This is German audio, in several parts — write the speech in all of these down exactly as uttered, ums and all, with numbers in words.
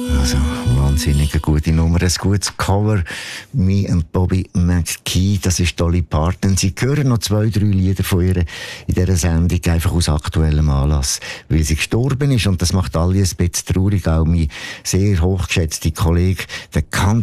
Also, wahnsinnig eine gute Nummer, ein gutes Cover. Me and Bobby McKee, das ist Dolly Parton. Sie hören noch zwei, drei Lieder von ihr in dieser Sendung, einfach aus aktuellem Anlass, weil sie gestorben ist. Und das macht alle ein bisschen traurig. Auch mein sehr hochgeschätzter Kollege, der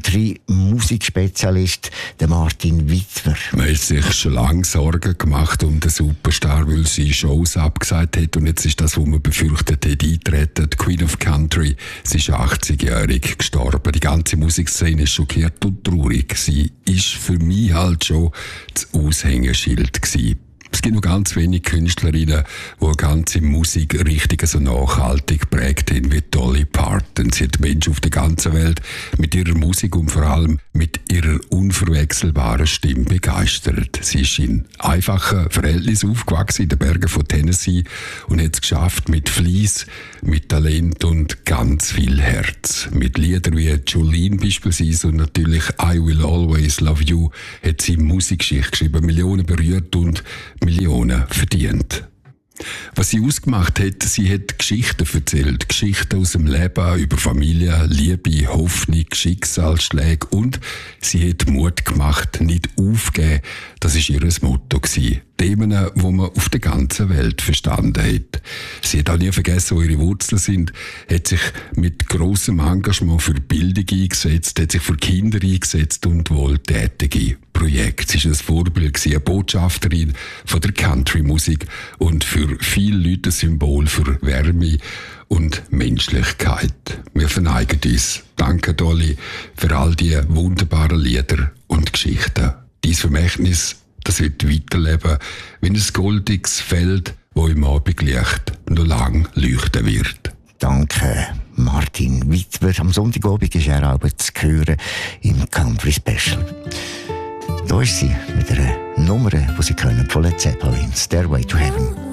Country-Musikspezialist, der Martin Witwer. Man hat sich schon lange Sorgen gemacht um den Superstar, weil sie Shows abgesagt hat. Und jetzt ist das, was man befürchtet hat, eingetreten. Die Queen of Country, sie ist achtzigjährig gestorben. Die ganze Musikszene ist schockiert und traurig. Sie ist für mich halt schon das Aushängeschild gewesen. Es gibt noch ganz wenige Künstlerinnen, die eine ganze Musik richtig so nachhaltig geprägt haben wie Dolly Parton. Sie hat Menschen auf der ganzen Welt mit ihrer Musik und vor allem mit ihrer unverwechselbaren Stimme begeistert. Sie ist in einfachen Verhältnissen aufgewachsen in den Bergen von Tennessee und hat es geschafft mit Fleiss, mit Talent und ganz viel Herz. Mit Liedern wie Jolene beispielsweise und natürlich I Will Always Love You hat sie Musikgeschichte geschrieben, Millionen berührt und Millionen verdient. Was sie ausgemacht hat, sie hat Geschichten erzählt. Geschichten aus dem Leben, über Familie, Liebe, Hoffnung, Schicksalsschläge und sie hat Mut gemacht, nicht aufgeben. Das war ihr Motto gewesen. Themen, die man auf der ganzen Welt verstanden hat. Sie hat auch nie vergessen, wo ihre Wurzeln sind, hat sich mit grossem Engagement für Bildung eingesetzt, hat sich für Kinder eingesetzt und wohltätige Projekte. Sie war ein Vorbild, eine Botschafterin von der Country-Musik und für viele Leute ein Symbol für Wärme und Menschlichkeit. Wir verneigen uns. Danke, Dolly, für all die wunderbaren Lieder und Geschichten. Dein Vermächtnis, das wird weiterleben, wie ein goldiges Feld, das im Abendlicht noch lang leuchten wird. Danke, Martin Witwer. Am Sonntagabend ist er auch zu hören im Country Special. Da ist sie mit einer Nummer, die sie können, von Led Zeppelin, Stairway to Heaven.